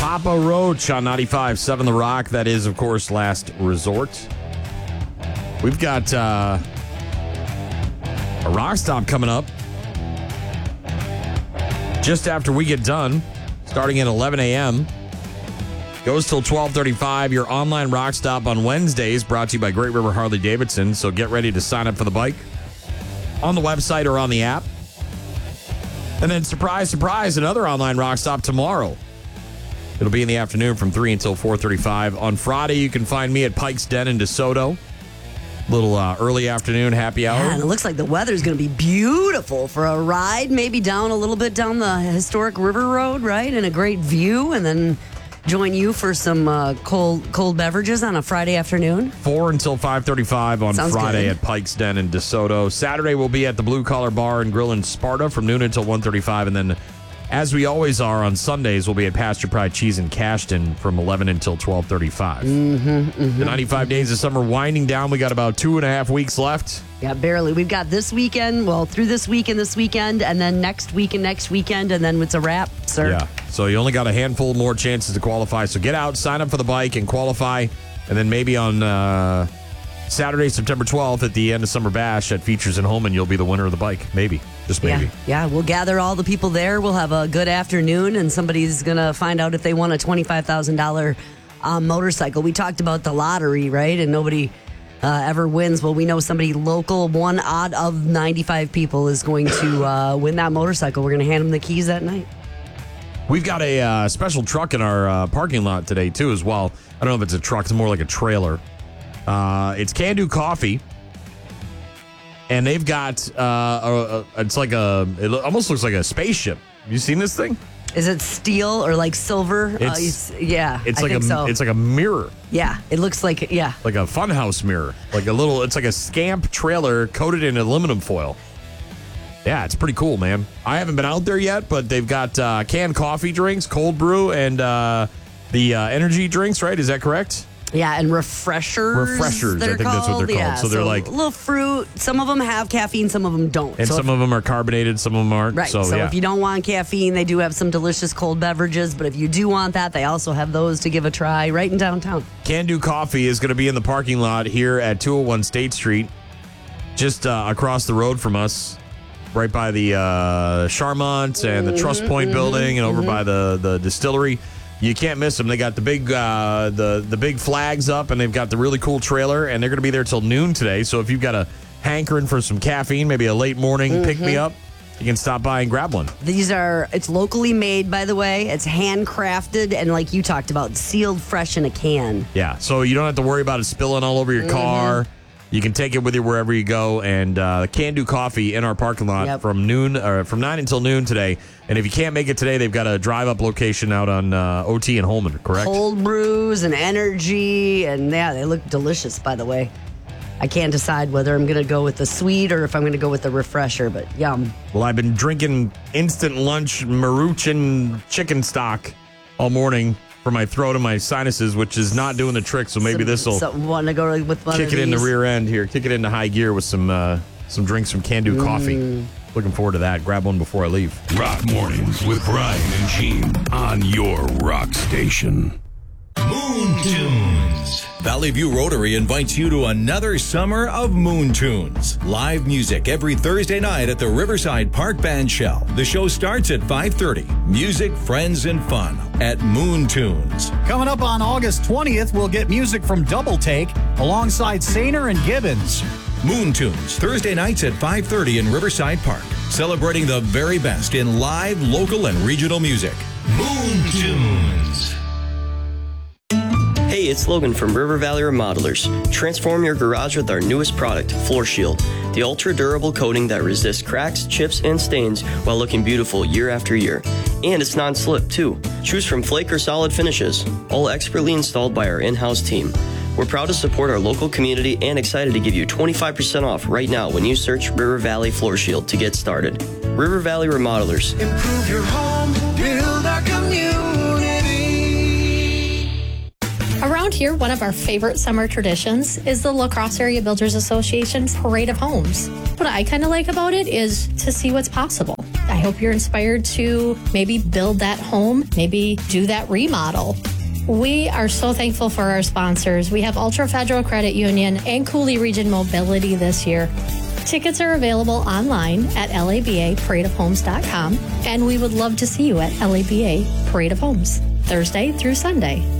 Papa Roach on 95.7 The Rock. That is, of course, Last Resort. We've got a rock stop coming up just after we get done, starting at 11 a.m. Goes till 12:35. Your online rock stop on Wednesdays, brought to you by Great River Harley Davidson. So get ready to sign up for the bike on the website or on the app. And then, surprise, surprise, another online rock stop tomorrow. It'll be in the afternoon from 3 until 4:35. On Friday, you can find me at Pike's Den in DeSoto. Little early afternoon happy hour. Yeah, and it looks like the weather's going to be beautiful for a ride, maybe down a little bit down the historic River Road, right? And a great view, and then join you for some cold beverages on a Friday afternoon. 4 until 5:35 on Sounds Friday good. at Pike's Den in DeSoto. Saturday, we'll be at the Blue Collar Bar and Grill in Sparta from noon until 1:35. And then, as we always are on Sundays, we'll be at Pasture Pride Cheese in Cashton from 11 until 12:35. The 95 days of summer winding down. We got about 2.5 weeks left. Yeah, barely. We've got this weekend, through this week and this weekend, and then next week and next weekend, and then it's a wrap, sir. Yeah, so you only got a handful more chances to qualify. So get out, sign up for the bike, and qualify. And then maybe on Saturday, September 12th, at the end of Summer Bash at Features in Holman, you'll be the winner of the bike. Maybe. Just maybe. Yeah, we'll gather all the people there. We'll have a good afternoon, and somebody's going to find out if they won a $25,000 motorcycle. We talked about the lottery, right? And nobody ever wins. Well, we know somebody local, one odd of 95 people, is going to win that motorcycle. We're going to hand them the keys that night. We've got a special truck in our parking lot today, too, as well. I don't know if it's a truck. It's more like a trailer. It's Can Do Coffee. And they've got, it's like it almost looks like a spaceship. Have you seen this thing? Is it steel or like silver? Yeah, It's I like think so. It's like a mirror. Yeah, it looks like, Like a funhouse mirror. It's like a Scamp trailer coated in aluminum foil. Yeah, it's pretty cool, man. I haven't been out there yet, but they've got canned coffee drinks, cold brew, and the energy drinks, right? Is that correct? Yeah, and refreshers. Refreshers, I think that's what they're called. Yeah, so they're like a little fruit. Some of them have caffeine, some of them don't. And so some of them are carbonated, some of them aren't. Right. So yeah. if you don't want caffeine, they do have some delicious cold beverages. But if you do want that, they also have those to give a try right in downtown. Can Do Coffee is going to be in the parking lot here at 201 State Street, just across the road from us, right by the Charmont and the Trust Point building and over by the distillery. You can't miss them. They got the big the big flags up, and they've got the really cool trailer, and they're going to be there till noon today. So if you've got a hankering for some caffeine, maybe a late morning pick-me-up, you can stop by and grab one. It's locally made, by the way. It's handcrafted, and like you talked about, sealed fresh in a can. Yeah, so you don't have to worry about it spilling all over your car. You can take it with you wherever you go, and Can Do Coffee in our parking lot from 9 until noon today. And if you can't make it today, they've got a drive-up location out on OT and Holman, correct? Cold brews and energy, and yeah, they look delicious, by the way. I can't decide whether I'm going to go with the sweet or if I'm going to go with the refresher, but yum. Well, I've been drinking instant lunch Maruchan chicken stock all morning for my throat and my sinuses, which is not doing the trick. So maybe this will want to go with one kick it in the rear end here, kick it into high gear with some drinks from Can Do Coffee. Looking forward to that. Grab one before I leave. Rock Mornings with Ryan and Gene on your rock station. Moon Tunes. Valley View Rotary invites you to another summer of Moon Tunes. Live music every Thursday night at the Riverside Park Band Shell. The show starts at 5:30. Music, friends, and fun at Moon Tunes. Coming up on August 20th, we'll get music from Double Take alongside Sainer and Gibbons. Moon Tunes, Thursday nights at 5:30 in Riverside Park. Celebrating the very best in live, local, and regional music. Moon Tunes. Hey, it's Logan from River Valley Remodelers. Transform your garage with our newest product, Floor Shield. The ultra-durable coating that resists cracks, chips, and stains while looking beautiful year after year. And it's non-slip, too. Choose from flake or solid finishes, all expertly installed by our in-house team. We're proud to support our local community and excited to give you 25% off right now when you search River Valley Floor Shield to get started. River Valley Remodelers. Improve your home, build our community. Around here, one of our favorite summer traditions is the La Crosse Area Builders Association's Parade of Homes. What I kind of like about it is to see what's possible. I hope you're inspired to maybe build that home, maybe do that remodel. We are so thankful for our sponsors. We have Ultra Federal Credit Union and Cooley Region Mobility this year. Tickets are available online at labaparadeofhomes.com, and we would love to see you at LABA Parade of Homes, Thursday through Sunday.